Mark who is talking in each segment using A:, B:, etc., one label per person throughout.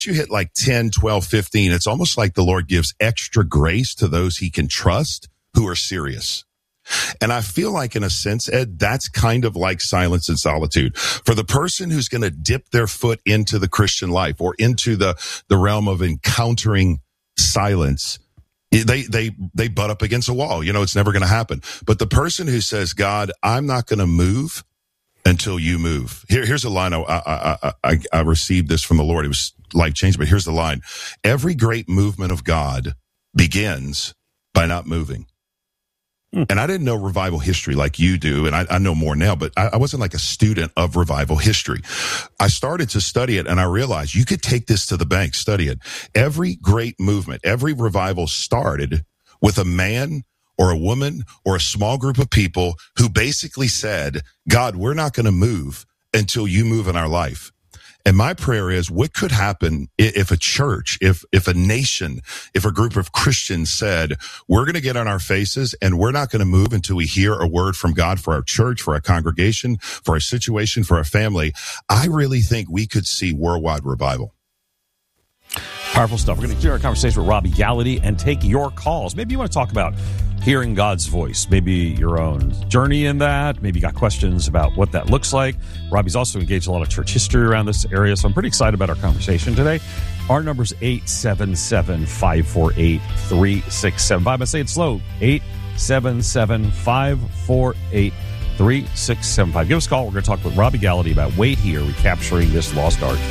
A: you hit like 10, 12, 15, it's almost like the Lord gives extra grace to those he can trust who are serious. And I feel like, in a sense, Ed, that's kind of like silence and solitude. For the person who's going to dip their foot into the Christian life or into the realm of encountering silence, they butt up against a wall. You know, it's never going to happen. But the person who says, God, I'm not going to move until you move. Here's a line. I received this from the Lord. It was life-changing, but here's the line. Every great movement of God begins by not moving. And I didn't know revival history like you do, and I know more now, but I wasn't like a student of revival history. I started to study it, and I realized you could take this to the bank, study it. Every great movement, every revival started with a man or a woman or a small group of people who basically said, God, we're not going to move until you move in our life. And my prayer is, what could happen if a church, if a nation, if a group of Christians said, we're going to get on our faces and we're not going to move until we hear a word from God for our church, for our congregation, for our situation, for our family. I really think we could see worldwide revival.
B: Powerful stuff. We're going to continue our conversation with Robbie Gallaty and take your calls. Maybe you want to talk about hearing God's voice, maybe your own journey in that. Maybe you got questions about what that looks like. Robbie's also engaged a lot of church history around this area, so I'm pretty excited about our conversation today. Our number's 877-548-3675. I say it slow, 877-548-3675. Give us a call. We're going to talk with Robbie Gallaty about Wait Here, recapturing this lost art.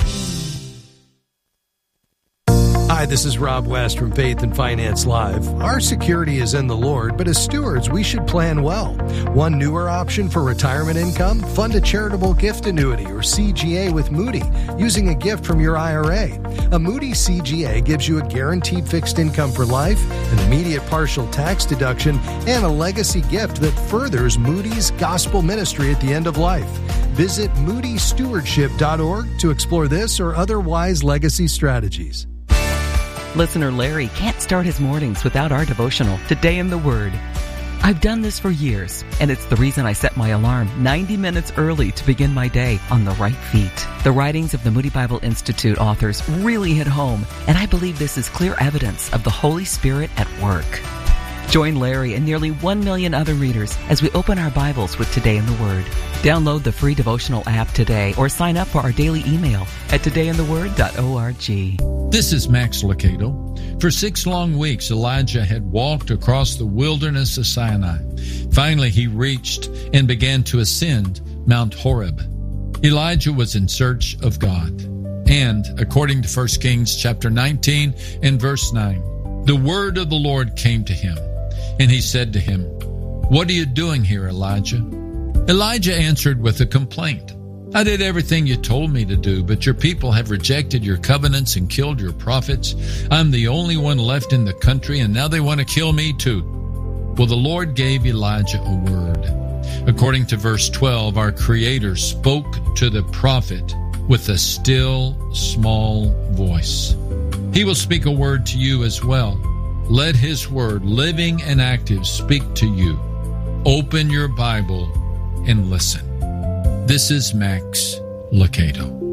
C: Hi, this is Rob West from Faith and Finance Live. Our security is in the Lord, but as stewards, we should plan well. One newer option for retirement income, fund a charitable gift annuity or CGA with Moody using a gift from your IRA. A Moody CGA gives you a guaranteed fixed income for life, an immediate partial tax deduction, and a legacy gift that furthers Moody's gospel ministry at the end of life. Visit moodystewardship.org to explore this or other wise legacy strategies.
D: Listener Larry can't start his mornings without our devotional, Today in the Word. I've done this for years, and it's the reason I set my alarm 90 minutes early to begin my day on the right feet. The writings of the Moody Bible Institute authors really hit home, and I believe this is clear evidence of the Holy Spirit at work. Join Larry and nearly 1 million other readers as we open our Bibles with Today in the Word. Download the free devotional app today or sign up for our daily email at todayintheword.org.
E: This is Max Lucado. For 6 long weeks, Elijah had walked across the wilderness of Sinai. Finally, he reached and began to ascend Mount Horeb. Elijah was in search of God. And according to 1 Kings chapter 19 and verse 9, the word of the Lord came to him, and he said to him, "What are you doing here, Elijah?" Elijah answered with a complaint. "I did everything you told me to do, but your people have rejected your covenants and killed your prophets. I'm the only one left in the country, and now they want to kill me too." Well, the Lord gave Elijah a word. According to verse 12, our Creator spoke to the prophet with a still, small voice. He will speak a word to you as well. Let His word, living and active, speak to you. Open your Bible and listen. This is Max Lucado.